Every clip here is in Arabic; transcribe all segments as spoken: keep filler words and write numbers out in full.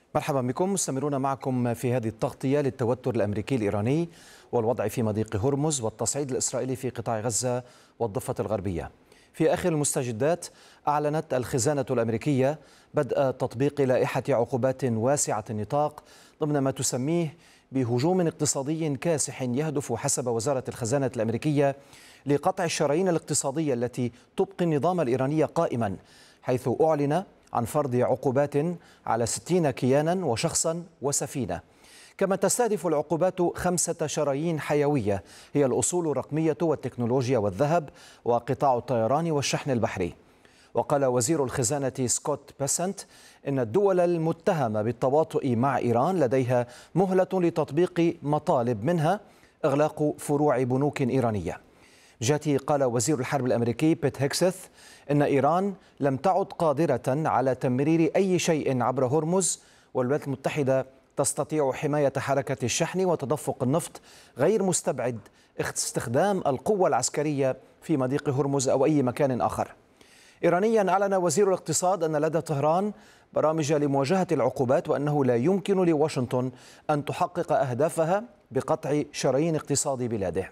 مرحبا بكم. مستمرون معكم في هذه التغطية للتوتر الأمريكي الإيراني والوضع في مضيق هرمز والتصعيد الإسرائيلي في قطاع غزة والضفة الغربية. في آخر المستجدات أعلنت الخزانة الأمريكية بدء تطبيق لائحة عقوبات واسعة النطاق ضمن ما تسميه بهجوم اقتصادي كاسح يهدف حسب وزارة الخزانة الأمريكية لقطع الشرايين الاقتصادية التي تبقي النظام الإيراني قائما، حيث أعلن عن فرض عقوبات على ستين كيانا وشخصا وسفينة. كما تستهدف العقوبات خمسة شرايين حيوية هي الأصول الرقمية والتكنولوجيا والذهب وقطاع الطيران والشحن البحري. وقال وزير الخزانة سكوت بيسنت إن الدول المتهمة بالتواطؤ مع إيران لديها مهلة لتطبيق مطالب، منها إغلاق فروع بنوك إيرانية. جاتي قال وزير الحرب الأمريكي بيت هيكسث إن إيران لم تعد قادرة على تمرير أي شيء عبر هرمز، والولايات المتحدة تستطيع حماية حركة الشحن وتدفق النفط، غير مستبعد استخدام القوة العسكرية في مضيق هرمز أو أي مكان آخر. إيرانيا أعلن وزير الاقتصاد أن لدى طهران برامج لمواجهة العقوبات، وأنه لا يمكن لواشنطن أن تحقق أهدافها بقطع شرايين اقتصاد بلاده.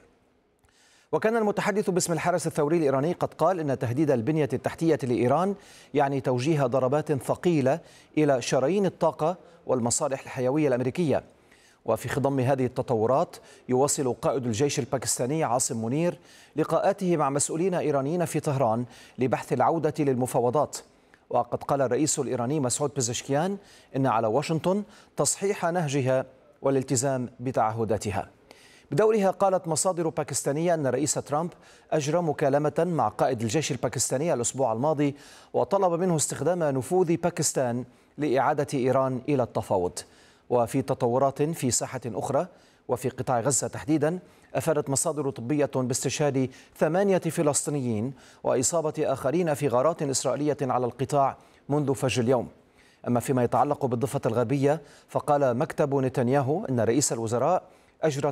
وكان المتحدث باسم الحرس الثوري الإيراني قد قال إن تهديد البنية التحتية لإيران يعني توجيه ضربات ثقيلة إلى شرايين الطاقة والمصالح الحيوية الأمريكية. وفي خضم هذه التطورات يواصل قائد الجيش الباكستاني عاصم منير لقاءاته مع مسؤولين إيرانيين في طهران لبحث العودة للمفاوضات. وقد قال الرئيس الإيراني مسعود بزشكيان إن على واشنطن تصحيح نهجها والالتزام بتعهداتها. بدورها قالت مصادر باكستانية أن الرئيس ترامب أجرى مكالمة مع قائد الجيش الباكستاني الأسبوع الماضي وطلب منه استخدام نفوذ باكستان لإعادة إيران إلى التفاوض. وفي تطورات في ساحة أخرى وفي قطاع غزة تحديدا، أفادت مصادر طبية باستشهاد ثمانية فلسطينيين وإصابة آخرين في غارات إسرائيلية على القطاع منذ فجر اليوم. أما فيما يتعلق بالضفة الغربية، فقال مكتب نتنياهو أن رئيس الوزراء أجرى